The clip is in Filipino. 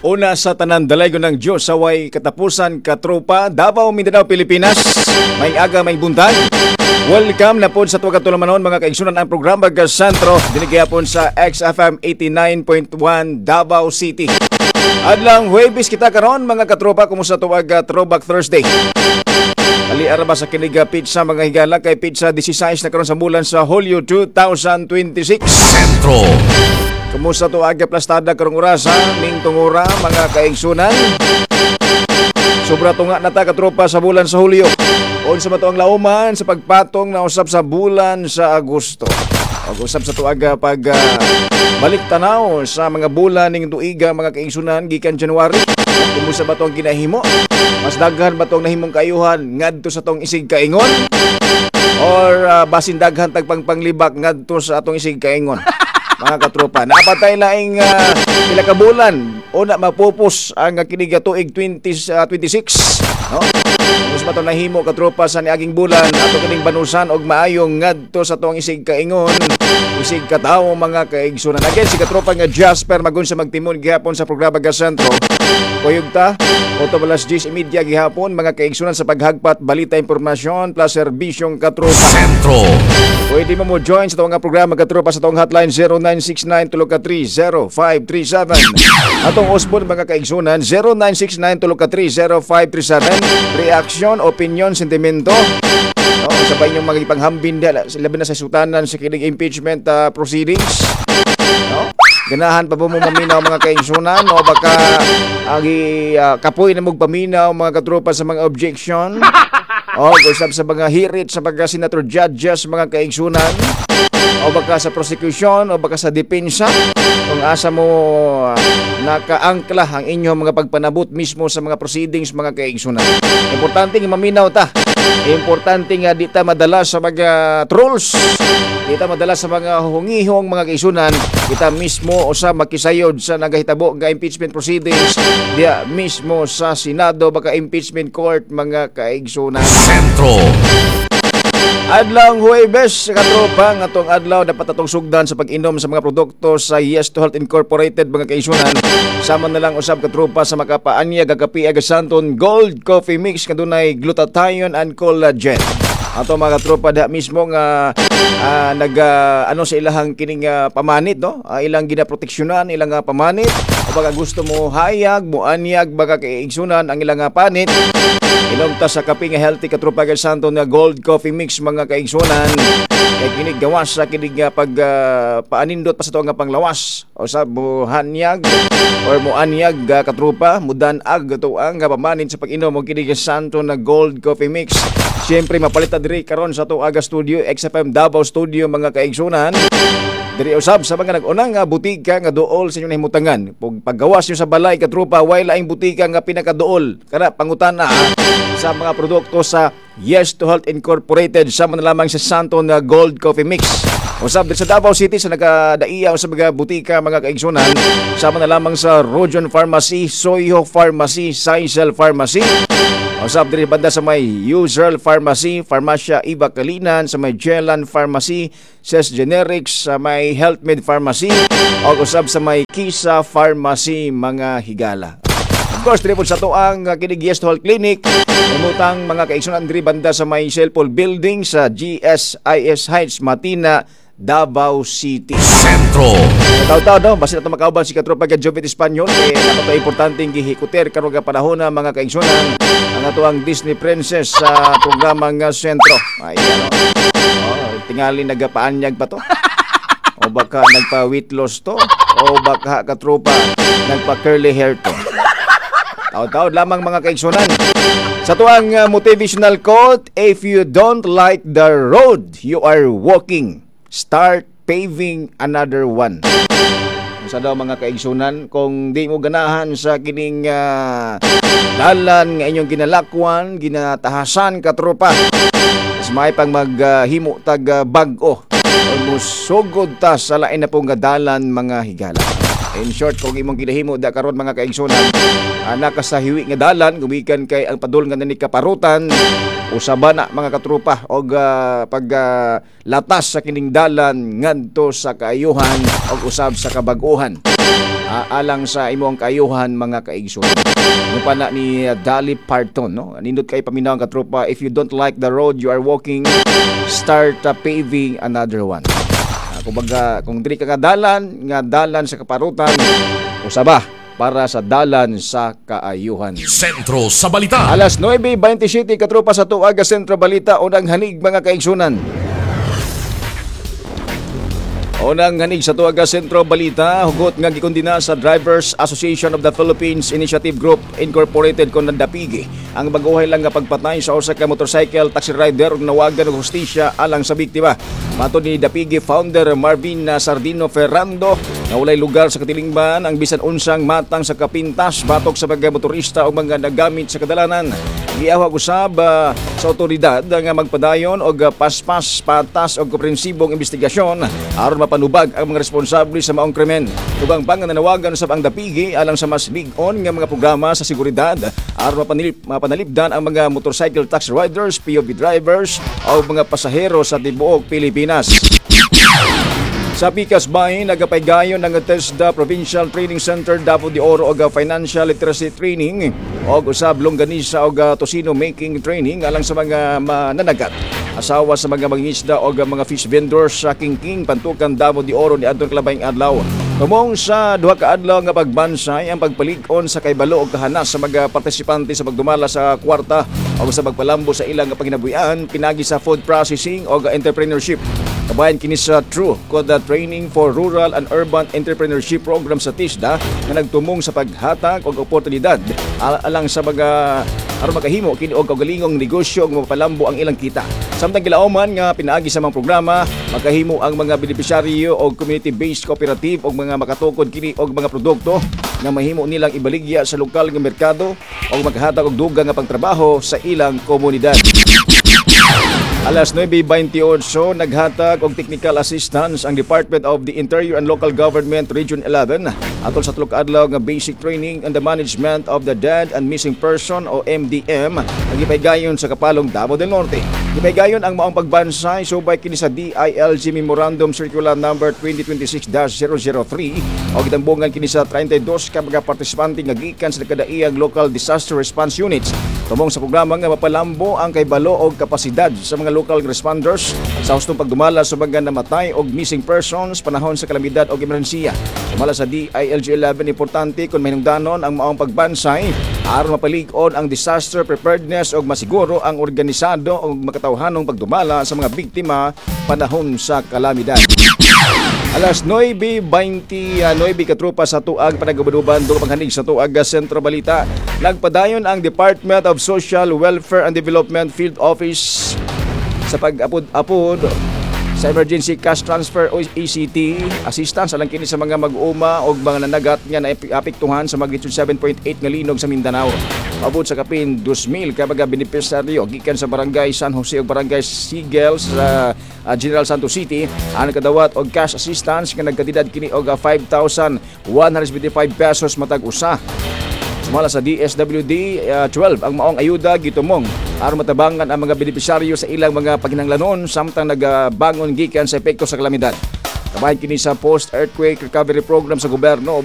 Una sa tanan dalaygon ng Diyos sa way katapusan katropa Davao, Mindanao, Pilipinas. May aga, may buntag. Welcome na po sa tuwa katulamanon mga kaigsunan ang programa Sentro dinigayapon sa XFM 89.1 Davao City. Adlang Huwebes kita karon mga katropa, kumusta tuwag Throwback Thursday. Ali araba sa kiniga pizza mga higala kay pizza 16 na karon sa bulan sa Hulyo 2026. Sentro. Kumusta to aga plastada karong oras ning tungura mga kaigsunan. Sobra tunga na ta katropa sa bulan sa Hulyo. Unsa ba to ang lauman sa pagpatong na usab sa bulan sa Agosto. Og usab sa tuaga pag balik tanaw sa mga bulan ning tuiga mga kaigsunan gikan January. Kumusta ba to ang ginahimo? Mas daghan ba tong nahimong kaayuhan ngadto sa tong isig kaingon? Or basin daghan tagpangpanglibak ngadto sa atong isig kaingon? Mga katropa, napatay laing pila ka bulan una mapupos ang kiniga tuig 2026, no? Mas ba to nahimo katropa sa niaging bulan ato kining banusan og maayong ngadto sa tuong isig kaingon, isig katawo mga kaigsunan. Again si katropa nga Jasper magun sa magtimon gihapon sa programa Sentro. Kuyog ta, oto balas 10:30 gihapon mga kaigsunan sa paghagpat balita, impormasyon plus serbisyong katropa. Sentro. Pwede mo join sa itong programa katropa sa itong hotline 0969-303-0537. Atong osbon mga kaigsunan 0969-303-0537. Reaksyon, opinion, sentimento. Sabay niyong mga ipanghambin labi na sa sutanan sa kilig impeachment proceedings. Ganahan pa po mo maminaw mga kaigsunan o baka kapoy na magpaminaw mga katropa sa mga objection o usap sa mga hirit sa mga senator judges mga kaigsunan o baka sa prosecution o baka sa depensa kung asa mo nakaangkla ang inyong mga pagpanabot mismo sa mga proceedings mga kaigsunan. Importante nga maminaw ta. Importante nga di ta madala sa mga trolls, di ta madala sa mga hungihong mga kaigsunan. Kita mismo usa makisayod sa nagahitabo nga impeachment proceedings diya mismo sa Senado baka impeachment court mga kaigsunan. Sentro. Adlang Huwebes katropa nga tong adlaw dapat atong sugdan sa pag-inom sa mga produkto sa Yes to Health Incorporated mga kaigsunan. Sama na lang usab katropa sa makapaanya gagapi agasanton Gold Coffee Mix nga dunay glutathione and collagen. Ato mga katropa da mismo nga sa ilahang kining pamanit, no? Ilang ginaproteksyonan ilang pamanit o baka gusto mo hayag mo anyag baka kaigsunan ang ilang panit. Inom ta sa kape nga healthy katropa kay santo nga Gold Coffee Mix mga kaigsunan. Kay kinig gawas sa kinig pag paanindot pa sa to nga panglawas o sa buhanyag or muanyag katropa mudanag to ang pamanin sa pag-inom og kinig santo na Gold Coffee Mix. Siyempre mapalita diri karon sa to aga studio XFM Davao Studio mga kaigsunan. Diri usab sa mga nag-unang butika nga duol sa inyong nahimutangan. Paggawas nyo sa balay katropa way laing butika nga pinakaduol kana pangutana sa mga produkto sa Yes to Health Incorporated sama na lamang sa santo na Gold Coffee Mix. Usab diri sa Davao City sa nagadaiya sa mga butika mga kaigsunan sama na lamang sa Rojon Pharmacy, Soyo Pharmacy, Saisel Pharmacy. Usab diri banda sa may Usual Pharmacy, Farmasya Iba Kalinan, sa may Jelan Pharmacy, Ses Generics, sa may HealthMed Pharmacy, o usab sa may Kisa Pharmacy mga higala. Of course, diri po sa tuang kinig Yes to Health Clinic, imutang mga kaigsunan diri banda sa may Cellpol Building sa GSIS Heights, Matina, Davao City. Sentro. Taw-taw no, basta ito makauban si katropa ka Jovet Espanyol napatoy importanteng gihikuter karon nga panahon na mga kaigsunan ang atuang Disney Princess sa programang Sentro. Ay ano. Tingali nagapaanyag pa to. O baka nagpa-weight loss to o baka katropa nagpa-curly hair to. Taw-taw lamang mga kaigsunan. Sa tuang motivational quote, if you don't like the road you are walking, start paving another one. Sa daw mga kaigsunan, kung di mo ganahan sa kining dalan nga inyong ginalakwan, ginatahasan katropa, mas may pang maghimo tag bag-o o musugod ta sa lain na pong dalan mga higala. In short, kung imong ginahimo da karon mga kaigsunan, nakasahiwi nga dalan gumikan kay ang padul nga nani kaparutan usaba na mga katropa og latas sa kining dalan ngadto sa kaayuhan og usab sa kabag-uhan. alang sa imong kaayuhan mga kaigsoon. Ano pa na ni Dolly Parton, no? Nindot kay paminaw ka tropa, if you don't like the road you are walking, start paving another one. Kumbaga, kung diri ka nga dalan sa kaparutan, usaba para sa dalan sa kaayuhan. Sentro sa Balita. Alas 9:27 katropa sa tuag Sentro Balita, unang hanig mga kaigsunan. Unang hanig sa tuaga Sentro Balita, hugot nga gikondina sa Drivers Association of the Philippines Initiative Group Incorporated kon Dapigi ang baguhay lang nga pagpatay sa usa ka motorcycle taxi rider ug nawagan og hustisya alang sa biktima. Matod ni Dapigi founder Marvin Sardino Ferrando, na walay lugar sa katilingban ang bisan unsang matang sa kapintas batok sa mga motorista o mga nagamit sa kadalanan. Giawag usab sa otoridad nga magpadayon og paspas, patas og komprehensibong investigasyon aron mapanubag ang mga responsable sa maong krimen. Tubang pang nanawagan usab ang Dapigi alang sa mas lig-on nga mga programa sa seguridad aron mapanalipdan ang mga motorcycle taxi riders, POV drivers o mga pasahero sa tibuok Pilipinas. Sa Picas Bay, nagapaygayon ng TESDA Provincial Training Center Davao de Oro og Financial Literacy Training og usab longganisa og tosino making training alang sa mga mananagat. Asawa sa mga mangingisda og mga fish vendors sa Kingking, Pantukan, Davao de Oro ni adtong kalabayng adlaw. Tumong sa duha ka adlaw nga pagbansay ang pagpalig-on sa kaybalo og kahanas sa mga partisipante sa pagdumala sa kwarta o sa pagpalambo sa ilang panginabuhian pinagi sa food processing o entrepreneurship. Kabayan kini sa True Code Training for Rural and Urban Entrepreneurship Program sa TISDA na nagtumong sa paghatag og oportunidad alang sa mga aron makahimo kini og kaugalingong negosyo ug mapalambo ang ilang kita. Samtang gilauman nga pinaagi sa mga programa, makahimo ang mga benepisyaryo og community-based cooperative og mga makatukod kini og mga produkto nga mahimo nilang ibaligya sa lokal nga merkado og maghatag og dugang nga pangtrabaho sa ilang komunidad. Alas 9:28 naghatag og technical assistance ang Department of the Interior and Local Government Region 11 atol sa tulo ka adlaw nga basic training on the management of the dead and missing person o MDM ang gipaygayon sa Kapalong, Davao del Norte. Gipaygayon ang maong pagbansay subay kini sa DILG Memorandum Circular number 2026-003 o gitambungan kini sa 32 ka mga partisipante nga gikan sa kadaiyang local disaster response units. Tumong sa programa nga mapalambo ang kaybalo og kapasidad sa mga local responders sa hustong pagdumala sa mga namatay og missing persons panahon sa kalamidad o emerhensiya. Sumala sa DILG 11, importante kung mahinungdanon ang maong pagbansay aron mapalig-on ang disaster preparedness og masiguro ang organisado og makatawhanong pagdumala sa mga biktima panahon sa kalamidad. Alas 9:29 katropa sa tuag panagabaduban do panghanig sa tuag Sentro Balita. Nagpadayon ang Department of Social Welfare and Development Field Office sa pag-apod sa Emergency Cash Transfer o ECT assistance alang kini sa mga mag-uma o mga nanagat nga naapektuhan sa magnitude 7.8 nga linog sa Mindanao. Abot sa kapin 2,000 ka mga benepisyaryo gikan sa Barangay San Jose ug Barangay Sigel sa General Santos City ang nakadawat og cash assistance nga nagkatidad kini og 5,155 pesos matag usa. Sumala sa DSWD 12 ang maong ayuda gitumong aron matabangan ang mga benepisyaryo sa ilang mga paghinanglanon samtang nagabangon gikan sa epekto sa kalamidad. Kabahin kini sa post-earthquake recovery program sa gobyerno